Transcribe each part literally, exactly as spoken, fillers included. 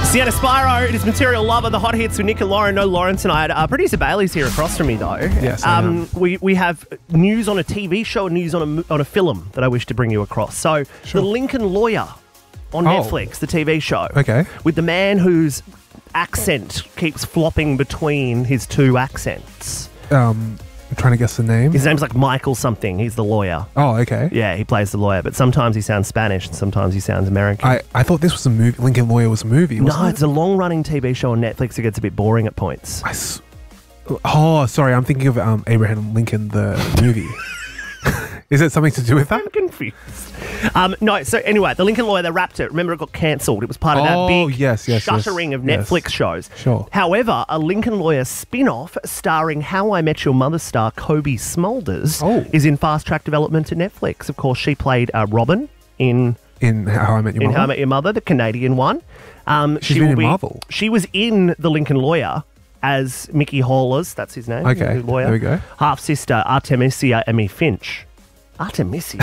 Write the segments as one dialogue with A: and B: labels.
A: Sienna Spyro, it is Material Lover, the hot hits with Nick and Lauren. No Lauren tonight. Uh, producer Bailey's here across from me, though.
B: Yes, I
A: um,
B: am.
A: We we have news on a T V show and news on a, mo- on a film that I wish to bring you across. So,
B: Sure.
A: The Lincoln Lawyer on
B: Oh.
A: Netflix, the T V show.
B: Okay.
A: With the man whose accent keeps flopping between his two accents.
B: Um, I'm trying to guess the name.
A: His name's like Michael something. He's the lawyer.
B: Oh, okay.
A: Yeah, he plays the lawyer, but sometimes he sounds Spanish and sometimes he sounds American.
B: I, I thought this was a movie. Lincoln Lawyer was a movie. Wasn't
A: no,
B: it?
A: it's a long-running T V show on Netflix. It gets a bit boring at points.
B: I s- oh, sorry. I'm thinking of um, Abraham Lincoln, the movie. Is it something to do with that?
A: I'm confused. Um, no, so anyway, The Lincoln Lawyer, they wrapped it. Remember, it got cancelled. It was part of
B: Oh,
A: that big
B: yes, yes, yes,
A: shuttering of
B: yes.
A: Netflix shows.
B: Sure.
A: However, a Lincoln Lawyer spin-off starring How I Met Your Mother star Kobe Smulders
B: Oh.
A: is in fast-track development to Netflix. Of course, she played uh, Robin in...
B: In How I Met Your
A: in
B: Mother?
A: How I Met Your Mother, the Canadian one. Um,
B: She's
A: she
B: been
A: will
B: in
A: be-
B: Marvel.
A: She was in The Lincoln Lawyer as Mickey Hallers, that's his name.
B: Okay,
A: the lawyer.
B: there we go.
A: Half-sister Artemisia Emmy Finch. Artemisia?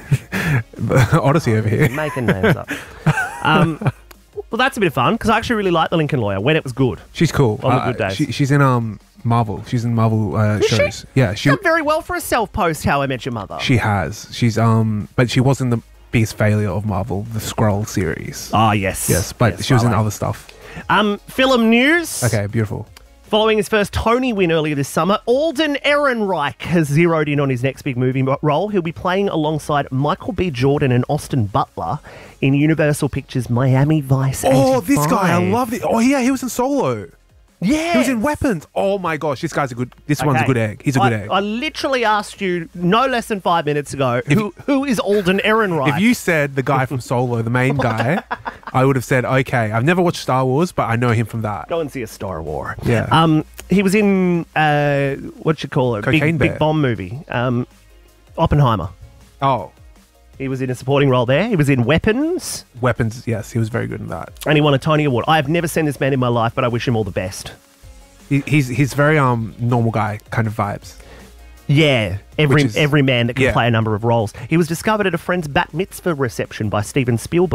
B: Odyssey over here.
A: Making names up. Um, well, that's a bit of fun because I actually really liked The Lincoln Lawyer when it was good.
B: She's cool.
A: On the
B: Uh,
A: good days.
B: She, she's in um Marvel. She's in Marvel uh,
A: Is she?
B: shows. Yeah, she
A: Done very well for a self-post, How I Met Your Mother.
B: she has. She's um, but she wasn't the biggest failure of Marvel, the Skrull series.
A: Ah, yes.
B: Yes, but
A: Yes,
B: she was in
A: right.
B: other stuff.
A: Um, film news.
B: Okay, beautiful.
A: Following his first Tony win earlier this summer, Alden Ehrenreich has zeroed in on his next big movie mo- role. He'll be playing alongside Michael B. Jordan and Austin Butler in Universal Pictures' Miami Vice
B: Oh, this
A: eighty-five.
B: guy, I love it. Oh, yeah, he was in Solo.
A: Yeah.
B: He was in Weapons. Oh my gosh, this guy's a good. This one's a good egg. He's a good
A: I,
B: egg.
A: I literally asked you no less than five minutes ago, who, who is Alden Ehrenreich?
B: If you said the guy from Solo, the main guy, I would have said, okay, I've never watched Star Wars, but I know him from that.
A: Go and see a Star War.
B: Yeah.
A: Um, he was in, uh, what you call it?
B: Cocaine
A: big,
B: Bear.
A: big bomb movie. Um, Oppenheimer.
B: Oh,
A: He was in a supporting role there. He was in Weapons,
B: Weapons. Yes, he was very good in that.
A: and he won a Tony Award. I have never seen this man in my life, but I wish him all the best.
B: He, he's he's very um normal guy kind of vibes.
A: Yeah, every
B: Which is-
A: every man that can
B: yeah.
A: play a number of roles. He was discovered at a friend's bat mitzvah reception by Steven Spielberg.